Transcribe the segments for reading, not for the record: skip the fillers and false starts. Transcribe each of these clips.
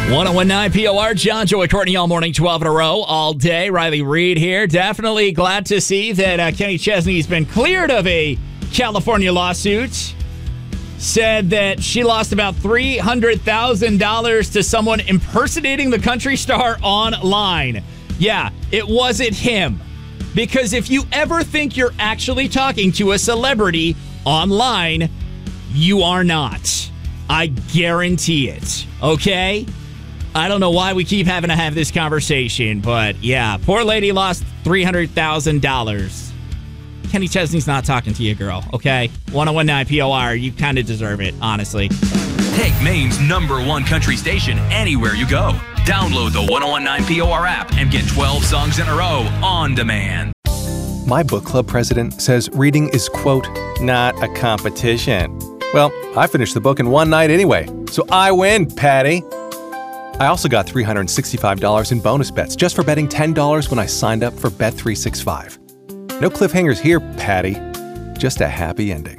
1019 POR, John, Joey, Courtney, all morning, 12 in a row, all day. Riley Reed here. Definitely glad to see that Kenny Chesney's been cleared of a California lawsuit. Said that she lost about $300,000 to someone impersonating the country star online. Yeah, it wasn't him. Because if you ever think you're actually talking to a celebrity online, you are not. I guarantee it. Okay? I don't know why we keep having to have this conversation, but yeah, poor lady lost $300,000. Kenny Chesney's not talking to you, girl, okay? 1019 POR, you kind of deserve it, honestly. Take Maine's #1 country station anywhere you go. Download the 1019 POR app and get 12 songs in a row on demand. My book club president says reading is, quote, not a competition. Well, I finished the book in one night anyway, so I win, Patty. I also got $365 in bonus bets just for betting $10 when I signed up for Bet365. No cliffhangers here, Patty. Just a happy ending.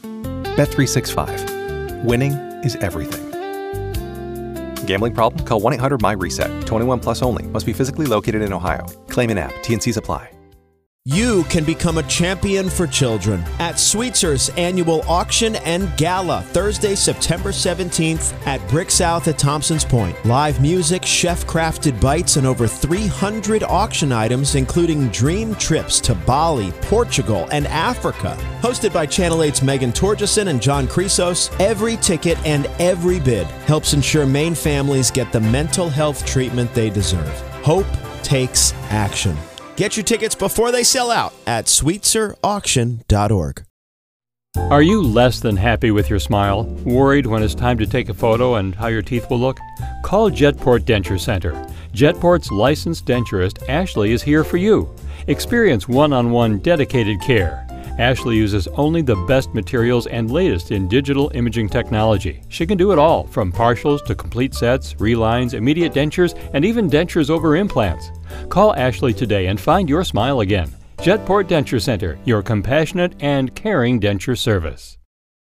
Bet365. Winning is everything. Gambling problem? Call 1-800-MY-RESET. 21 plus only. Must be physically located in Ohio. Claim in app. T&Cs apply. You can become a champion for children at Sweetzer's annual auction and gala, Thursday, September 17th at Brick South at Thompson's Point. Live music, chef-crafted bites, and over 300 auction items, including dream trips to Bali, Portugal, and Africa. Hosted by Channel 8's Megan Torgeson and John Chrysos, every ticket and every bid helps ensure Maine families get the mental health treatment they deserve. Hope takes action. Get your tickets before they sell out at sweetzerauction.org. Are you less than happy with your smile? Worried when it's time to take a photo and how your teeth will look? Call Jetport Denture Center. Jetport's licensed denturist, Ashley, is here for you. Experience one-on-one dedicated care. Ashley uses only the best materials and latest in digital imaging technology. She can do it all, from partials to complete sets, relines, immediate dentures, and even dentures over implants. Call Ashley today and find your smile again. Jetport Denture Center, your compassionate and caring denture service.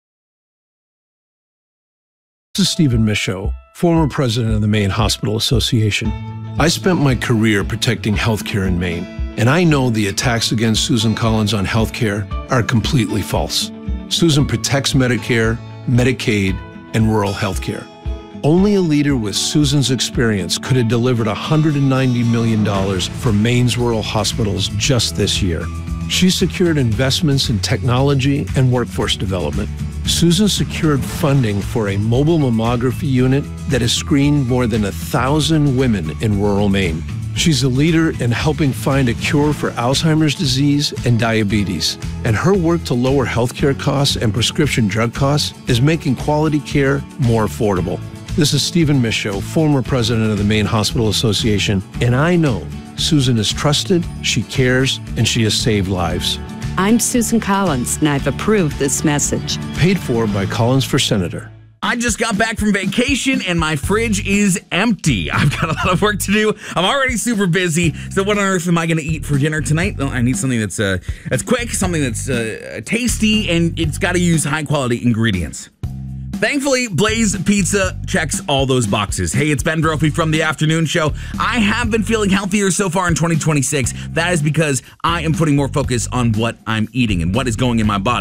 This is Stephen Michaud, former president of the Maine Hospital Association. I spent my career protecting healthcare in Maine, and I know the attacks against Susan Collins on healthcare are completely false. Susan protects Medicare, Medicaid, and rural healthcare. Only a leader with Susan's experience could have delivered $190 million for Maine's rural hospitals just this year. She secured investments in technology and workforce development. Susan secured funding for a mobile mammography unit that has screened more than 1,000 women in rural Maine. She's a leader in helping find a cure for Alzheimer's disease and diabetes. And her work to lower healthcare costs and prescription drug costs is making quality care more affordable. This is Stephen Michaud, former president of the Maine Hospital Association, and I know Susan is trusted, she cares, and she has saved lives. I'm Susan Collins, and I've approved this message. Paid for by Collins for Senator. I just got back from vacation and my fridge is empty. I've got a lot of work to do. I'm already super busy. So what on earth am I going to eat for dinner tonight? Well, I need something that's quick, something that's tasty, and it's got to use high quality ingredients. Thankfully, Blaze Pizza checks all those boxes. Hey, it's Ben Brophy from The Afternoon Show. I have been feeling healthier so far in 2026. That is because I am putting more focus on what I'm eating and what is going in my body.